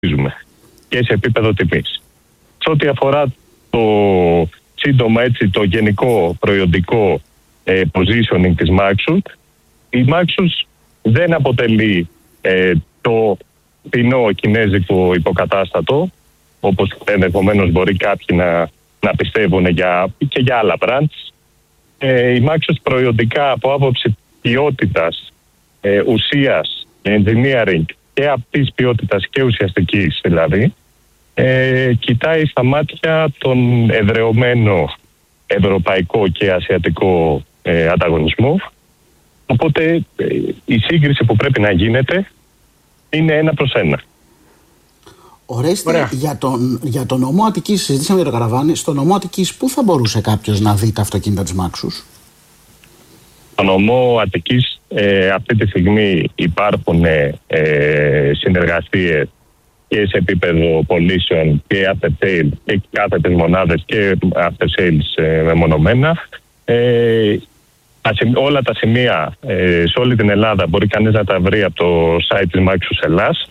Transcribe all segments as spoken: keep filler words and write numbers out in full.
και σε επίπεδο τιμής. Σε ό,τι αφορά το σύντομα έτσι το γενικό προϊόντικό ε, positioning της Maxus, η Maxus δεν αποτελεί ε, το φθηνό κινέζικο υποκατάστατο, όπως ενδεχομένως μπορεί κάποιοι να, να πιστεύουν για, και για άλλα brands. Ε, η Maxus προϊόντικά από άποψη ποιότητας, ε, ουσίας, engineering και αυτής ποιότητας και ουσιαστικής δηλαδή, ε, κοιτάει στα μάτια τον εδρεωμένο ευρωπαϊκό και ασιατικό ε, ανταγωνισμό. Οπότε ε, η σύγκριση που πρέπει να γίνεται είναι ένα προς ένα. Ορέστη, για τον, για τον νομό Αττικής, συζητήσαμε για το καραβάνι. Στο νομό Αττικής, πού θα μπορούσε κάποιος να δει τα αυτοκίνητα της Maxus? Στο νομό Αττικής ε, αυτή τη στιγμή υπάρχουν ε, συνεργασίες και σε επίπεδο πωλήσεων και after sales και κάθετες μονάδες και after sales ε, μεμονωμένα. Ε, όλα τα σημεία ε, σε όλη την Ελλάδα μπορεί κανείς να τα βρει από το site της Maxus Ελλάς.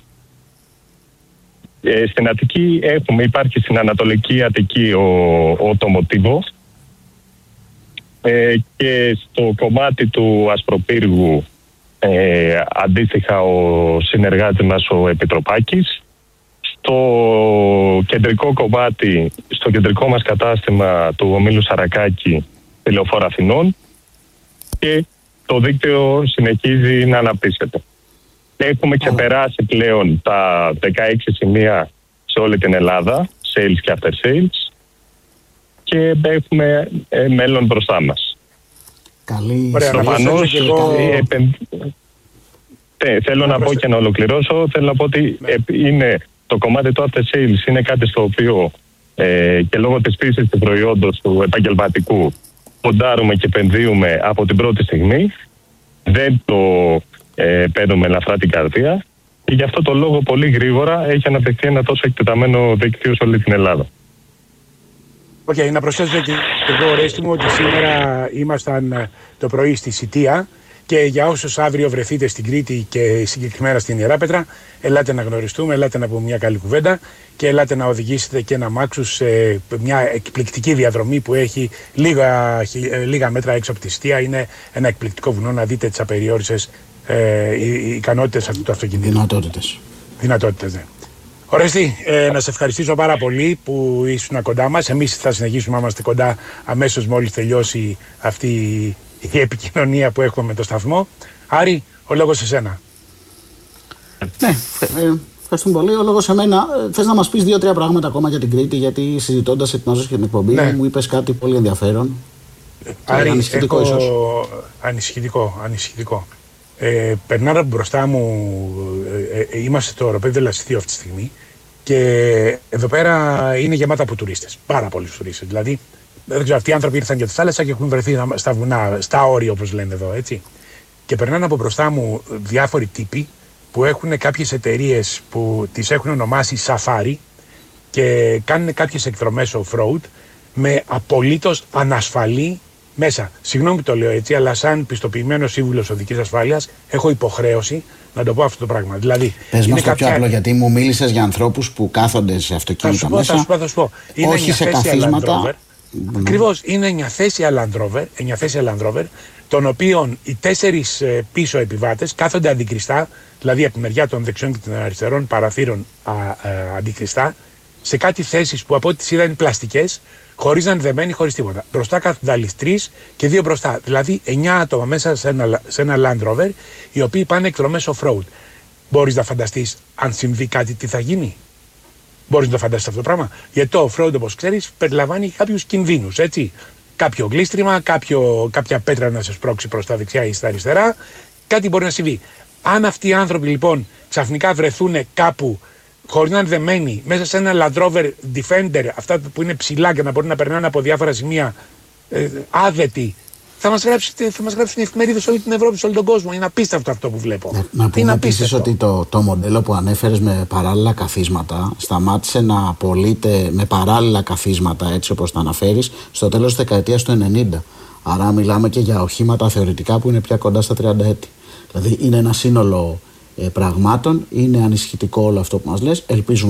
Ε, στην Αττική έχουμε, υπάρχει στην Ανατολική Αττική ο, ο το Μοτίβο ε, και στο κομμάτι του Ασπροπύργου ε, αντίστοιχα ο συνεργάτης μας ο Επιτροπάκης. Στο κεντρικό κομμάτι, στο κεντρικό μας κατάστημα του ομίλου Σαρακάκη, τη Λεωφόρο Αθηνών, και το δίκτυο συνεχίζει να αναπτύσσεται. Έχουμε ξεπεράσει πλέον τα δεκαέξι σημεία σε όλη την Ελλάδα, sales και after sales, και έχουμε ε, μέλλον μπροστά μας. Καλή. Προφανώς, εγώ... επεν... ε, θέλω να, να πω και να ολοκληρώσω, θέλω να πω ότι ναι. ε, είναι, το κομμάτι του after sales είναι κάτι στο οποίο ε, και λόγω της φύσης του προϊόντος του επαγγελματικού ποντάρουμε και επενδύουμε από την πρώτη στιγμή. Δεν το ε, παίρνουμε ελαφρά την καρδία και γι' αυτό το λόγο πολύ γρήγορα έχει αναπτυχθεί ένα τόσο εκτεταμένο δίκτυο σε όλη την Ελλάδα. Οκ, okay, να προσθέσω και εγώ, Ορέστη μου, ότι σήμερα ήμασταν το πρωί στη Σιτία και για όσους αύριο βρεθείτε στην Κρήτη και συγκεκριμένα στην Ιεράπετρα, ελάτε να γνωριστούμε, ελάτε να πούμε μια καλή κουβέντα και ελάτε να οδηγήσετε και ένα Maxus σε μια εκπληκτική διαδρομή που έχει λίγα, λίγα μέτρα έξω από τη Σιτία. Είναι ένα εκπληκτικό βουνό, να δείτε τις απεριόριστες ε, οι ικανότητες αυτού του αυτοκινήτου. Δυνατότητες. Δυνατότητες, ναι. Ορέστη, ε, να σε ευχαριστήσω πάρα πολύ που ήσουν κοντά μας. Εμείς θα συνεχίσουμε να είμαστε κοντά αμέσως μόλις τελειώσει αυτή η επικοινωνία που έχουμε με το σταθμό. Άρη, ο λόγος σε σένα. Ναι, ε, ευχαριστούμε πολύ. Ο λόγος σε μένα. Θες να μας πεις δύο-τρία πράγματα ακόμα για την Κρήτη, γιατί συζητώντας ετοιμάζοντας και την εκπομπή, ναι, μου είπες κάτι πολύ ενδιαφέρον. Άρη, ανησυχητικό έχω... ίσως. Ανησυχητικό, ανησυχητικό. Ε, περνάω μπροστά μου, ε, ε, είμαστε στο Οροπέδιο Δελαστηθείο αυτή τη στιγμή και εδώ πέρα είναι γεμάτα από τουρίστες, πάρα πολλοί τουρίστες. Δηλαδή, δεν ξέρω, αυτοί οι άνθρωποι ήρθαν για τη θάλασσα και έχουν βρεθεί στα βουνά, στα όρια όπως λένε εδώ, έτσι. Και περνάνε από μπροστά μου διάφοροι τύποι που έχουν κάποιες εταιρείες που τις έχουν ονομάσει Safari και κάνουν κάποιες εκδρομές off-road με απολύτως ανασφαλή μέσα. Συγγνώμη που το λέω έτσι, αλλά σαν πιστοποιημένος σύμβουλος οδικής ασφάλειας έχω υποχρέωση να το πω αυτό το πράγμα. Δηλαδή, πες μας το κάποια... πιο απλό, γιατί μου μίλησες για ανθρώπους που κάθονται σε αυτοκίνητα πω, μέσα, θα σου πω, θα σου πω. Είναι όχι σε καθίσματα. Mm. Ακριβώς, είναι εννιαθέσια Land Rover, εννιαθέσια Land Rover, των οποίων οι τέσσερις ε, πίσω επιβάτες κάθονται αντικριστά, δηλαδή από τη μεριά των δεξιών και των αριστερών παραθύρων α, α, αντικριστά, σε κάτι θέσεις που από ό,τι τις είδα είναι πλαστικές, χωρίς να είναι δεμένοι, χωρίς τίποτα. Μπροστά κάθονται άλλοι τρεις και δύο μπροστά. Δηλαδή εννιά άτομα μέσα σε ένα, σε ένα Land Rover, οι οποίοι πάνε εκδρομές off-road. Μπορείς να φανταστείς αν συμβεί κάτι τι θα γίνει? Μπορείς να το φανταστείς αυτό το πράγμα? Γιατί το off-road, όπως ξέρεις, περιλαμβάνει κάποιους κινδύνους, έτσι. Κάποιο γλίστριμα, κάποιο, κάποια πέτρα να σε σπρώξει προς τα δεξιά ή στα αριστερά. Κάτι μπορεί να συμβεί. Αν αυτοί οι άνθρωποι λοιπόν ξαφνικά βρεθούν κάπου χωρίς να είναι δεμένοι μέσα σε ένα Land Rover Defender, αυτά που είναι ψηλά και να μπορεί να περνάνε από διάφορα σημεία, ε, άδετοι, θα μας γράψει, θα μας γράψει την εφημερίδα σε όλη την Ευρώπη, σε όλο τον κόσμο. Είναι απίστευτο αυτό που βλέπω. Να, να πούμε επίσης ότι το, το μοντέλο που ανέφερες με παράλληλα καθίσματα σταμάτησε να απολύται με παράλληλα καθίσματα, έτσι όπως τα αναφέρεις, στο τέλος της δεκαετίας του ενενήντα. Άρα μιλάμε και για οχήματα θεωρητικά που είναι πια κοντά στα τριάντα έτη. Δηλαδή είναι ένα σύνολο πραγμάτων. Είναι ανησυχητικό όλο αυτό που μας λες. Ελπίζουμε